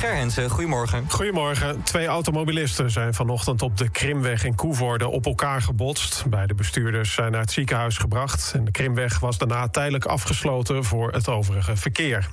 Gerhensen, goedemorgen. Goedemorgen. 2 automobilisten zijn vanochtend op de Krimweg in Coevorden op elkaar gebotst. Beide bestuurders zijn naar het ziekenhuis gebracht. En de Krimweg was daarna tijdelijk afgesloten voor het overige verkeer.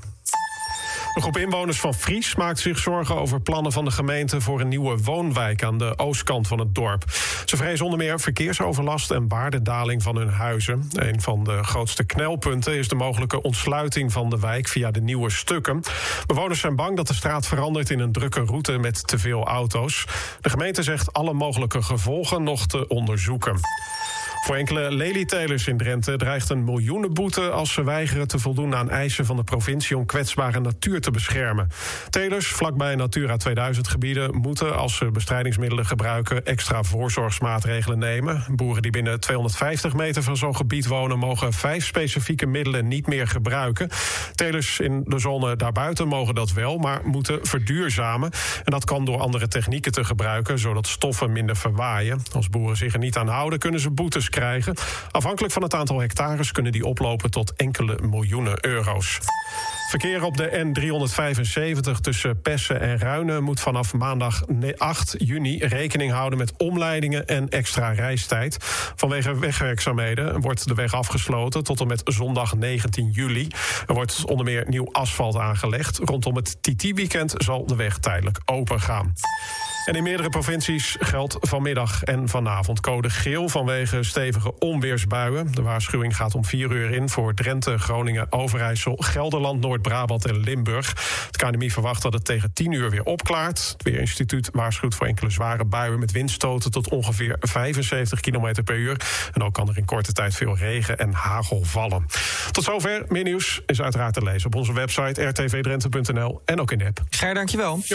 Een groep inwoners van Fries maakt zich zorgen over plannen van de gemeente voor een nieuwe woonwijk aan de oostkant van het dorp. Ze vrezen onder meer verkeersoverlast en waardedaling van hun huizen. Een van de grootste knelpunten is de mogelijke ontsluiting van de wijk via de nieuwe stukken. Bewoners zijn bang dat de straat verandert in een drukke route met te veel auto's. De gemeente zegt alle mogelijke gevolgen nog te onderzoeken. Voor enkele lelietelers in Drenthe dreigt een miljoenenboete als ze weigeren te voldoen aan eisen van de provincie om kwetsbare natuur te beschermen. Telers vlakbij Natura 2000 gebieden moeten, als ze bestrijdingsmiddelen gebruiken, extra voorzorgsmaatregelen nemen. Boeren die binnen 250 meter van zo'n gebied wonen mogen 5 specifieke middelen niet meer gebruiken. Telers in de zone daarbuiten mogen dat wel, maar moeten verduurzamen. En dat kan door andere technieken te gebruiken, zodat stoffen minder verwaaien. Als boeren zich er niet aan houden, kunnen ze boetes krijgen. Afhankelijk van het aantal hectares kunnen die oplopen tot enkele miljoenen euro's. Verkeer op de N375 tussen Pessen en Ruinen moet vanaf maandag 8 juni rekening houden met omleidingen en extra reistijd. Vanwege wegwerkzaamheden wordt de weg afgesloten tot en met zondag 19 juli. Er wordt onder meer nieuw asfalt aangelegd. Rondom het TT-weekend zal de weg tijdelijk open gaan. En in meerdere provincies geldt vanmiddag en vanavond code geel vanwege stevige onweersbuien. De waarschuwing gaat om 4 uur in voor Drenthe, Groningen, Overijssel, Gelderland, Noord-Brabant en Limburg. Het KNMI verwacht dat het tegen 10 uur weer opklaart. Het Weerinstituut waarschuwt voor enkele zware buien met windstoten tot ongeveer 75 km per uur. En ook kan er in korte tijd veel regen en hagel vallen. Tot zover. Meer nieuws is uiteraard te lezen op onze website rtvdrenthe.nl en ook in de app. Ger, dankjewel. Yep.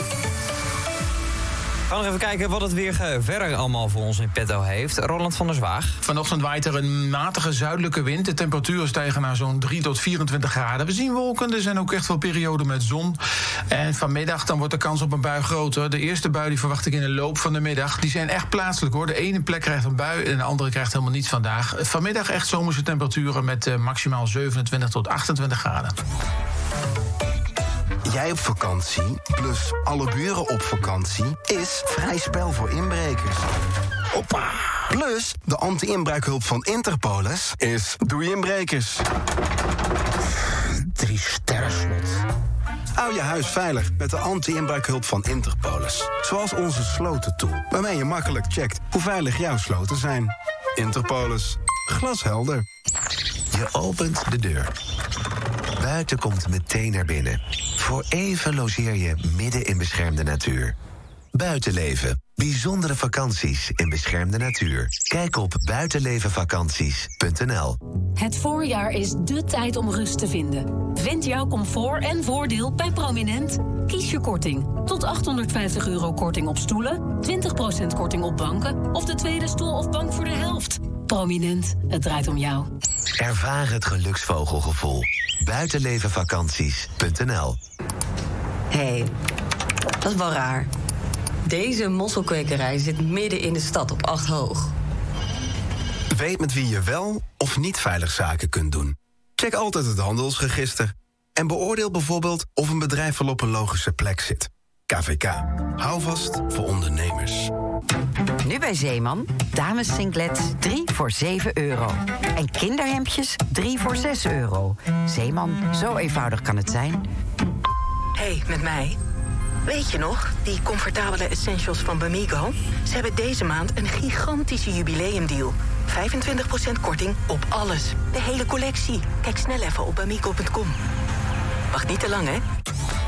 We gaan nog even kijken wat het weer verder allemaal voor ons in petto heeft. Roland van der Zwaag. Vanochtend waait er een matige zuidelijke wind. De temperaturen stijgen naar zo'n 3 tot 24 graden. We zien wolken, er zijn ook echt wel perioden met zon. En vanmiddag dan wordt de kans op een bui groter. De eerste bui die verwacht ik in de loop van de middag. Die zijn echt plaatselijk hoor. De ene plek krijgt een bui en de andere krijgt helemaal niets vandaag. Vanmiddag echt zomerse temperaturen met maximaal 27 tot 28 graden. Jij op vakantie, plus alle buren op vakantie, is vrij spel voor inbrekers. Hoppa! Plus, de anti-inbraakhulp van Interpolis is doei inbrekers. 3 sterren slot. Hou je huis veilig met de anti-inbraakhulp van Interpolis. Zoals onze slotentool, waarmee je makkelijk checkt hoe veilig jouw sloten zijn. Interpolis. Glashelder. Je opent de deur. Buiten komt meteen naar binnen. Voor even logeer je midden in beschermde natuur. Buitenleven. Bijzondere vakanties in beschermde natuur. Kijk op buitenlevenvakanties.nl. Het voorjaar is dé tijd om rust te vinden. Vind jouw comfort en voordeel bij Prominent. Kies je korting. Tot €850 korting op stoelen, 20% korting op banken of de tweede stoel of bank voor de helft. Prominent, het draait om jou. Ervaar het geluksvogelgevoel. Buitenlevenvakanties.nl. Hé, dat is wel raar. Deze mosselkwekerij zit midden in de stad op 8 hoog. Weet met wie je wel of niet veilig zaken kunt doen. Check altijd het handelsregister. En beoordeel bijvoorbeeld of een bedrijf wel op een logische plek zit. KVK. Hou vast voor ondernemers. Nu bij Zeeman. Dames singlets 3 voor €7. En kinderhemdjes 3 voor €6. Zeeman, zo eenvoudig kan het zijn. Hey, met mij. Weet je nog, die comfortabele essentials van Bamigo? Ze hebben deze maand een gigantische jubileumdeal. 25% korting op alles. De hele collectie. Kijk snel even op bamigo.com. Wacht niet te lang, hè?